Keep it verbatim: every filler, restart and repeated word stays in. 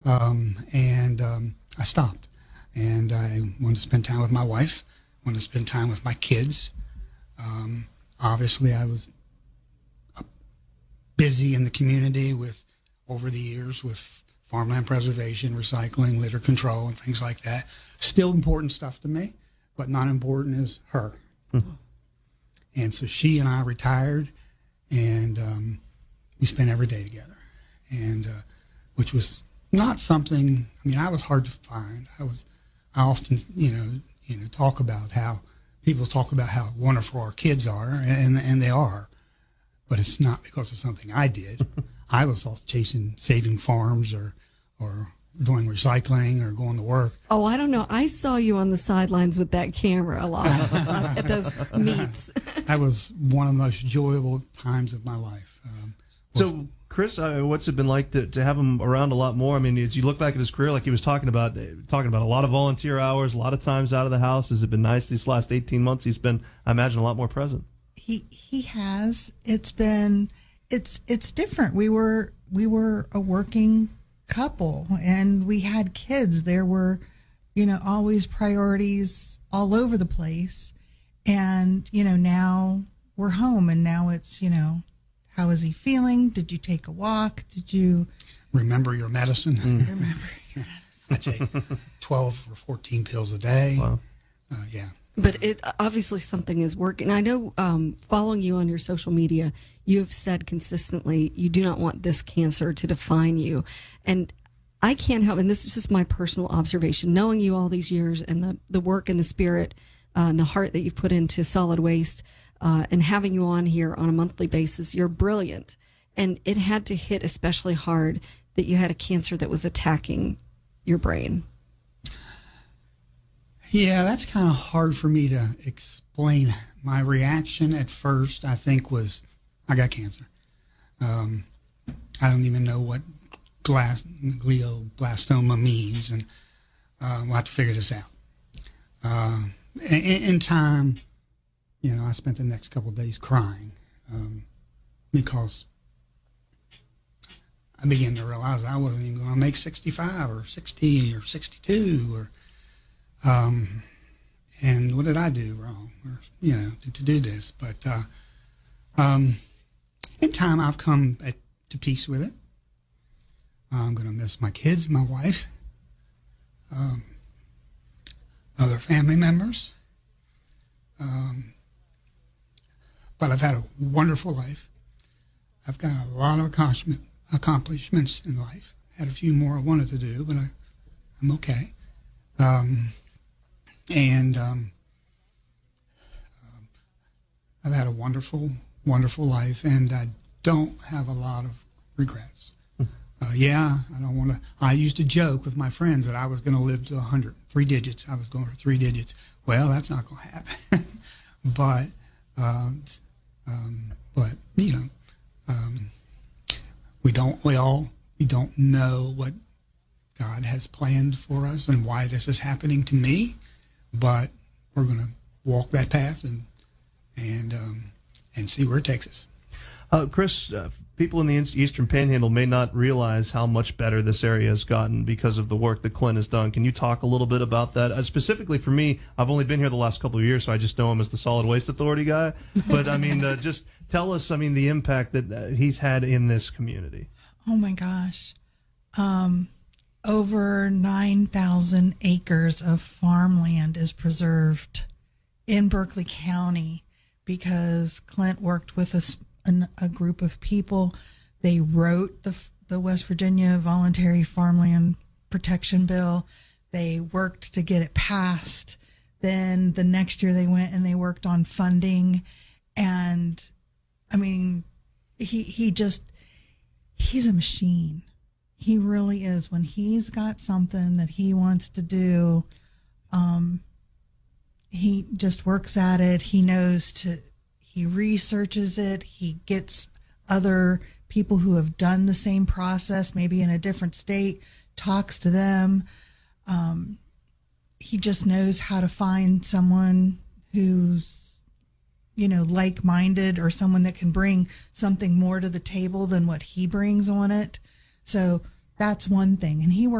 um, and um, I stopped. And I wanted to spend time with my wife, wanted to spend time with my kids. Um, obviously, I was uh, busy in the community with, over the years, with farmland preservation, recycling, litter control, and things like that. Still important stuff to me, but not important as her. Mm-hmm. And so she and I retired, and um, we spent every day together, and uh, which was not something. I mean, I was hard to find. I was. I often, you know, you know, talk about how people talk about how wonderful our kids are, and and they are, but it's not because of something I did. I was off chasing, saving farms, or or doing recycling, or going to work. Oh, I don't know. I saw you on the sidelines with that camera a lot uh, at those meets. That was one of the most enjoyable times of my life. Um, so. Chris, uh, what's it been like to, to have him around a lot more? I mean, as you look back at his career, like he was talking about, talking about a lot of volunteer hours, a lot of times out of the house. Has it been nice these last eighteen months? He's been, I imagine, a lot more present. He he has. It's been, it's it's different. We were we were a working couple, and we had kids. There were, you know, always priorities all over the place, and you know, now we're home, and now it's, you know. How is he feeling? Did you take a walk? Did you remember your medicine? Mm. Remember your medicine. I take twelve or fourteen pills a day. Wow. Uh, yeah. But it obviously something is working. I know, um, following you on your social media, you have said consistently you do not want this cancer to define you. And I can't help, and this is just my personal observation, knowing you all these years and the, the work and the spirit uh, and the heart that you've put into solid waste. Uh, and having you on here on a monthly basis, you're brilliant. And it had to hit especially hard that you had a cancer that was attacking your brain. Yeah, that's kind of hard for me to explain. My reaction at first, I think, was, I got cancer. Um, I don't even know what glass, glioblastoma means, and uh, we'll have to figure this out. Uh, in, in time... You know, I spent the next couple of days crying um, because I began to realize I wasn't even going to make sixty-five or sixty or sixty-two. Or, um, and what did I do wrong, or, you know, to, to do this? But uh, um, in time, I've come at, to peace with it. I'm going to miss my kids, my wife, um, other family members. Um, But I've had a wonderful life. I've got a lot of accomplishment, accomplishments in life. Had a few more I wanted to do, but I, I'm okay. Um, and um, um, I've had a wonderful, wonderful life, and I don't have a lot of regrets. Uh, yeah, I don't want to. I used to joke with my friends that I was going to live to one hundred, three digits. I was going for three digits. Well, that's not going to happen. but, uh, um, but you know, um, we don't. We all we don't know what God has planned for us and why this is happening to me. But we're going to walk that path and and um, and see where it takes us. Uh, Chris, uh, people in the Eastern Panhandle may not realize how much better this area has gotten because of the work that Clint has done. Can you talk a little bit about that? Uh, specifically for me, I've only been here the last couple of years, so I just know him as the Solid Waste Authority guy. But, I mean, uh, just tell us, I mean, the impact that uh, he's had in this community. Oh, my gosh. Um, over nine thousand acres of farmland is preserved in Berkeley County because Clint worked with us. An, a group of people. They wrote the the West Virginia Voluntary Farmland Protection Bill. They worked to get it passed. Then the next year they went and they worked on funding. And I mean, he he just he's a machine. He really is. When he's got something that he wants to do, um, he just works at it. He knows to. He researches it. He gets other people who have done the same process, maybe in a different state, talks to them. Um, he just knows how to find someone who's, you know, like-minded or someone that can bring something more to the table than what he brings on it. So that's one thing. And he works